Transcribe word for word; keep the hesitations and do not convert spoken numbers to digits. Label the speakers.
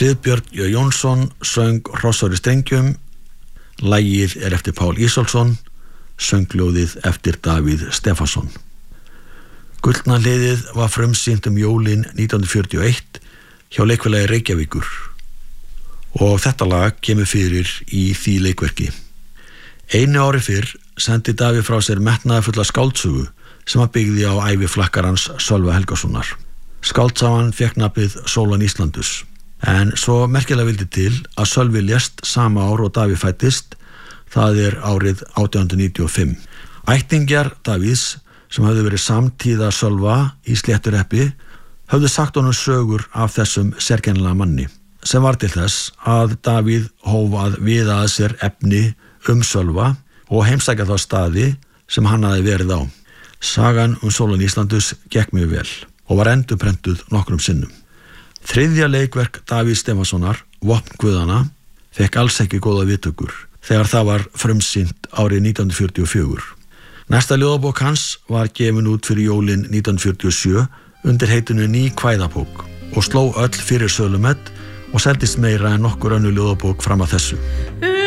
Speaker 1: Friðbjörn J. Jónsson söng Hrossar í strengjum, lagið er eftir Pál Ísólfsson, söngljóðið eftir Davíð Stefánsson. Gullna liðið var frumsýnt um jólin nítján hundruð fjörutíu og eitt hjá leikfélagi Reykjavíkur og þetta lag kemur fyrir í því leikverki. Einu ári fyrr sendi Davíð frá sér metnaðarfulla skáldsögu sem að byggði á ævi flakkarans Sölva Helgasonar. Skáldsagan fékk nafnið Sólan Íslandus, en svo merkilega vildi til að Sölvi lést sama ár og Davíð fæddist, það er árið átján hundruð níutíu og fimm. Ættingjar Davíðs, sem höfðu verið samtíða Sölva í Slétturhreppi, höfðu sagt honum sögur af þessum sérkennilega manni, sem var til þess að Davíð hóf að viða að sér efni um Sölva og heimsækja þá staði sem hann hafði verið á. Sagan um Sólan Íslandus gekk mjög vel og var endurprentuð nokkrum sinnum. Þriðja leikverk Davíðs Stefánssonar, Vopn guðanna, fekk alls ekki góða viðtökur þegar það var frumsýnt árið nítján hundruð fjörutíu og fjögur. Næsta ljóðabók hans var gefin út fyrir jólin nítján hundruð fjörutíu og sjö undir heitinu Ný kvæðabók og sló öll fyrir sölumett og seldist meira en nokkur önnur ljóðabók fram að þessu.